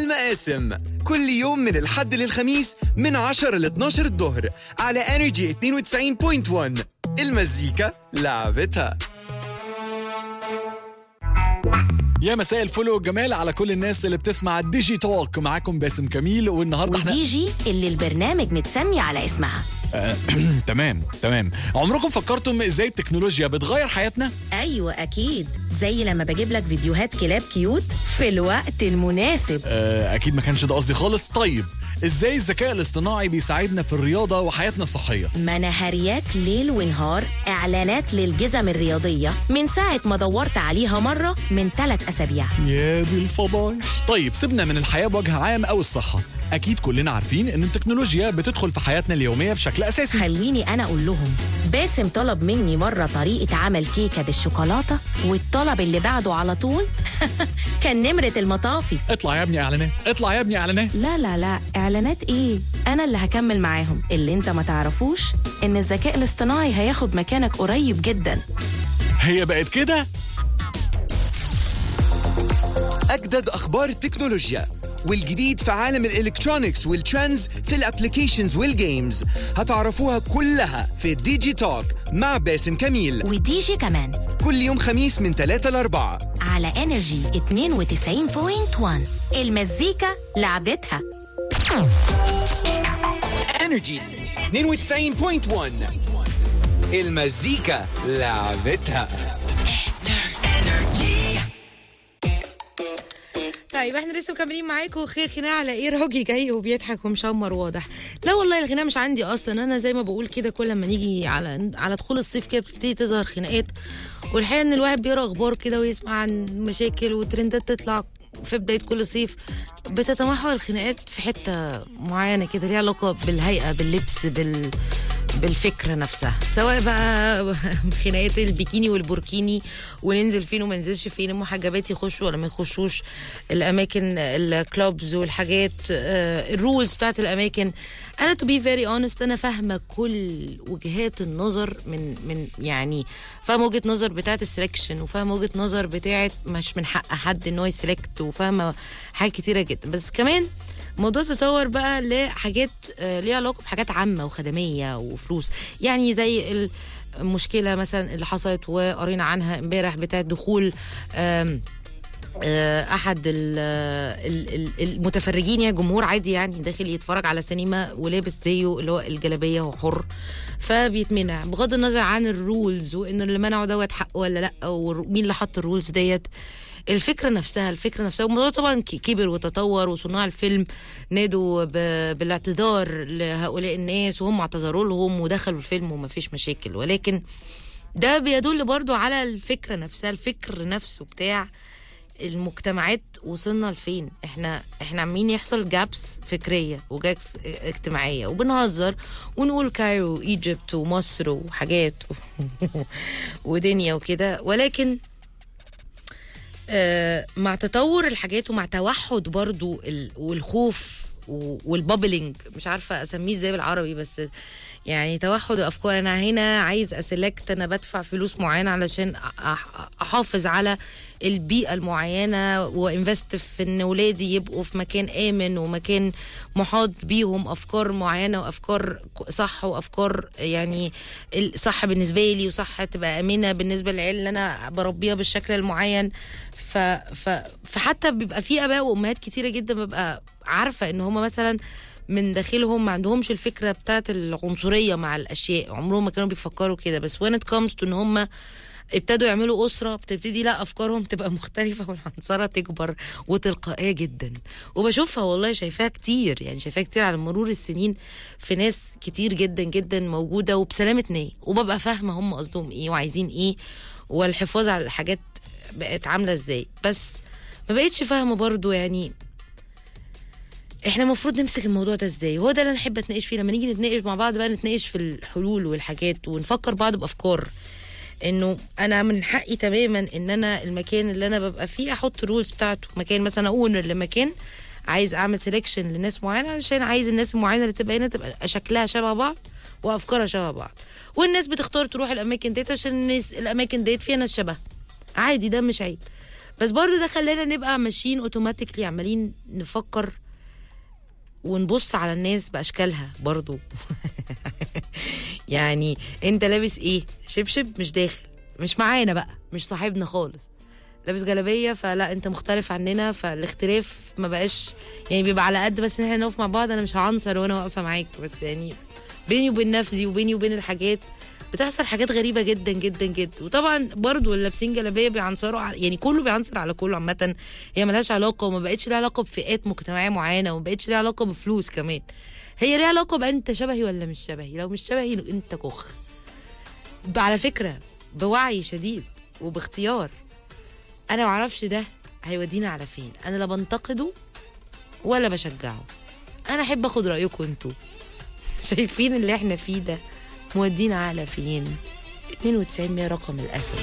المقاسم كل يوم من الحد للخميس من 10 ل 12 الظهر على انرجي 92.1. المزيكا لعبتها. يا مساء الفل والجمال على كل الناس اللي بتسمع الديجي توك. معاكم باسم كميل، والنهارده ودي جي اللي البرنامج متسمي على اسمها. تمام. عمركم فكرتم ازاي التكنولوجيا بتغير حياتنا؟ ايوه اكيد، زي لما بجيب لك فيديوهات كلاب كيوت في الوقت المناسب. اكيد ما كانش ده قصدي خالص. طيب ازاي الذكاء الاصطناعي بيساعدنا في الرياضه وحياتنا الصحيه؟ ما انا هرياك ليل ونهار اعلانات للجزم الرياضيه من ساعه ما دورت عليها مره من 3 أسابيع. يا دي الفضايح. طيب سيبنا من الحياه بوجه عام او الصحه، اكيد كلنا عارفين ان التكنولوجيا بتدخل في حياتنا اليوميه بشكل اساسي. خليني انا اقول لهم، باسم طلب مني مره طريقه عمل كيكه بالشوكولاته، والطلب اللي بعده على طول كان نمره المطافي. اطلع يا ابني اعلانات. لا اعلانات ايه؟ انا اللي هكمل معاهم. اللي انت ما تعرفوش ان الذكاء الاصطناعي هياخد مكانك قريب جدا. هي بقت كده. أجدد أخبار التكنولوجيا والجديد في عالم الإلكترونيكس والترندز في الأبليكيشنز والجيمز هتعرفوها كلها في ديجي توك مع باسم كميل ودي جي كمان كل يوم خميس من 3 ل 4 على انرجي 92.1. المزيكا لعبتها. انرجي 92.1. المزيكا لعبتها. طيب احنا لسه مكملين معاكم. خير خناقه على ايه؟ راجي جاي وبيضحك ومشمر واضح. لا والله الخناقه مش عندي اصلا. انا زي ما بقول كده، كل لما نيجي على دخول الصيف كده بتبتدي تظهر خناقات، والحقيقه ان الواحد بيقرا اخبار كده ويسمع عن مشاكل وترندات تطلع في بدايه كل صيف، بتتمحور الخناقات في حته معينه كده ليها علاقه بالهيئه، باللبس، بالفكرة نفسها، سواء بقى خناقات البيكيني والبوركيني وننزل فين وما ننزلش فين، المحجبات يخشوا ولا ما يخشوش الاماكن، الكلوبز والحاجات، الرولز بتاعت الاماكن. انا to be very honest انا فاهمه كل وجهات النظر، من يعني فاهمه وجهه نظر بتاعت السلكشن، وفاهمه وجهه نظر بتاعت مش من حق حد ان هو يسلكت، وفاهمه حاجات كتيره جدا. بس كمان الموضوع تطور بقى لحاجات ليها علاقه بحاجات عامه وخدميه وفلوس، يعني زي المشكله مثلا اللي حصلت وقرينا عنها امبارح بتاعه دخول احد المتفرجين، يعني جمهور عادي يعني داخل يتفرج على سينما ولابس زيه اللي هو الجلابيه وهو حر، فبيتمنع بغض النظر عن الرولز وان اللي منعه دوت حق ولا لا، ومين اللي حط الرولز ديت. الفكرة نفسها والموضوع طبعا كبر وتطور، وصناع الفيلم نادوا بالاعتذار لهؤلاء الناس وهم اعتذروا لهم ودخلوا الفيلم وما فيش مشاكل، ولكن ده بيدل برضو على الفكرة نفسها، الفكر نفسه بتاع المجتمعات وصلنا لفين. احنا عمالين يحصل جابس فكرية وجابس اجتماعية، وبنهزر ونقول كايرو ايجيبت ومصر وحاجات ودنيا وكده، ولكن مع تطور الحاجات ومع توحد برضو والخوف والبابلينج، مش عارفة أسميه ازاي بالعربي، بس يعني توحد الأفكار. أنا هنا عايز أسلكت، أنا بدفع فلوس معينة علشان أحافظ على البيئة المعينة وإنفست في إن ولادي يبقوا في مكان آمن ومكان محاط بيهم أفكار معينة وأفكار صح وأفكار يعني صح بالنسبة لي وصح تبقى آمنة بالنسبة للعيال اللي أنا بربيها بالشكل المعين. فحتى بيبقى في آباء وأمهات كتيرة جدا ببقى عارفة إن هما مثلا من داخلهم ما عندهمش الفكرة بتاعت العنصرية مع الأشياء، عمرهم ما كانوا بيفكروا كده، بس when it comes to إن هما ابتدوا يعملوا أسرة بتبتدي لا أفكارهم تبقى مختلفة والعنصرة تكبر وتلقائية جدا. وبشوفها والله شايفاها كتير، يعني شايفاها كتير على مرور السنين في ناس كتير جدا جدا موجودة وبسلامة نية، وببقى فاهمة هم قصدهم إيه وعايزين إيه والحفاظ على الحاجات بقت عاملة إزاي. بس ما بقيتش فاهمة برضو يعني احنا المفروض نمسك الموضوع ده ازاي. وهو ده اللي انا احب اتناقش فيه لما نيجي نتناقش مع بعض، بقى نتناقش في الحلول والحاجات ونفكر بعض بافكار، انه انا من حقي تماما ان انا المكان اللي انا ببقى فيه احط الرولز بتاعته. مكان مثلا اونر لمكان عايز اعمل سيلكشن لناس معينه علشان عايز الناس المعينه اللي تبقى هنا تبقى شكلها شبه بعض وافكارها شبه بعض، والناس بتختار تروح الاماكن ديت عشان الناس الاماكن ديت فيها ناس شبه عادي، ده مش عيب. بس برضو ده خلانا نبقى ماشيين اوتوماتيكلي عمالين نفكر ونبص على الناس باشكالها برضو. يعني انت لابس ايه؟ شبشب مش داخل، مش معانا بقى، مش صاحبنا خالص. لابس جلابيه فلا انت مختلف عننا، فالاختلاف ما بقاش يعني بيبقى على قد بس ان احنا نقف مع بعض. انا مش هعنصر وانا واقفه معاك، بس يعني بيني وبين نفسي وبيني وبين الحاجات بتحصل حاجات غريبه جدا جدا جدا. وطبعا برضو اللي لابسين جلابيه بيعنصروا يعني كله بيعنصر على كله عامه. هي ملهاش علاقه وما بقتش لها علاقه بفئات مجتمعيه معينه وما بقتش لها علاقه بفلوس كمان. هي ليها علاقه بقى انت شبهي ولا مش شبهي. لو مش شبهي انت كخ. على فكره بوعي شديد وباختيار. انا معرفش ده هيودينا على فين. انا لا بنتقده ولا بشجعه. انا احب اخد رايكم انتوا. شايفين اللي احنا فيه ده مودينا على فين؟ 92 رقم الاسد.